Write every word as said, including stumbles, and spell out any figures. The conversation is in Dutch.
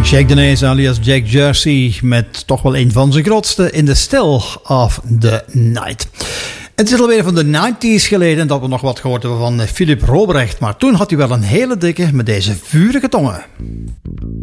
Jack Dennys alias Jack Jersey met toch wel een van zijn grootste In the Still of the Night. Het is alweer van de negentig's geleden dat we nog wat gehoord hebben van Philip Robrecht, maar toen had hij wel een hele dikke met deze vurige tongen.